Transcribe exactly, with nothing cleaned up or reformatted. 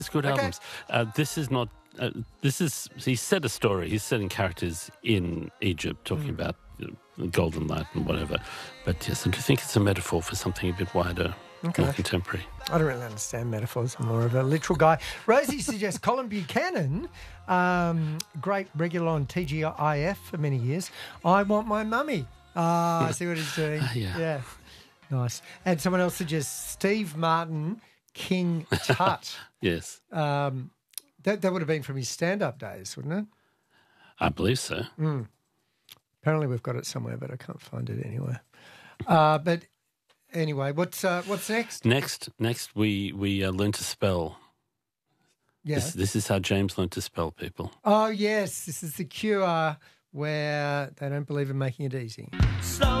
It's good Okay. albums. Uh, this is not. Uh, this is. He's set a story. He's setting characters in Egypt, talking Mm. about you know, the Golden Light and whatever. But yes, I do think it's a metaphor for something a bit wider, Okay. more contemporary. I don't really understand metaphors. I'm more of a literal guy. Rosie suggests Colin Buchanan, um, great regular on T G I F for many years. I want my mummy. Ah, I see what he's doing. yeah. Yeah. Nice. And someone else suggests Steve Martin, King Tut. Yes, um, that, that would have been from his stand-up days, wouldn't it? I believe so. Mm. Apparently we've got it somewhere, but I can't find it anywhere. Uh, but anyway, what's uh, what's next? Next, next we we uh, learn to spell. Yeah. This, this is how James learned to spell, people. Oh, yes. This is the cure where they don't believe in making it easy. Slow